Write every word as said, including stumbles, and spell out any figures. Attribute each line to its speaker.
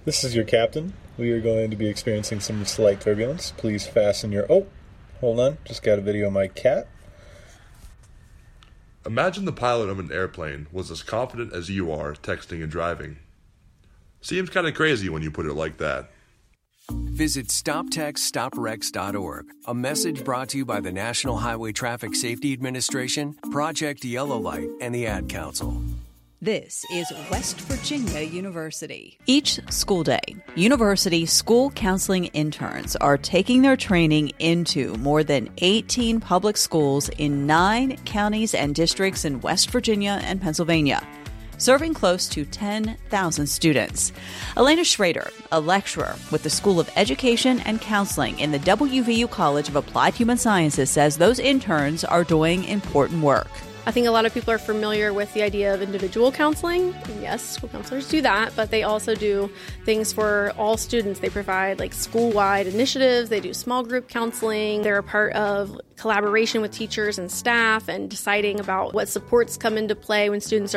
Speaker 1: This is your captain. We are going to be experiencing some slight turbulence. Please fasten your... Oh, hold on. Just got a video of my cat.
Speaker 2: Imagine the pilot of an airplane was as confident as you are texting and driving. Seems kind of crazy when you put it like that.
Speaker 3: Visit stop text stop wrecks dot org. A message brought to you by the National Highway Traffic Safety Administration, Project Yellow Light, and the Ad Council.
Speaker 4: This is West Virginia University. Each school day, university school counseling interns are taking their training into more than eighteen public schools in nine counties and districts in West Virginia and Pennsylvania, serving close to ten thousand students. Elena Schrader, a lecturer with the School of Education and Counseling in the W V U College of Applied Human Sciences, says those interns are doing important work.
Speaker 5: I think a lot of people are familiar with the idea of individual counseling. And yes, school counselors do that, but they also do things for all students. They provide like school-wide initiatives. They do small group counseling. They're a part of collaboration with teachers and staff and deciding about what supports come into play when students are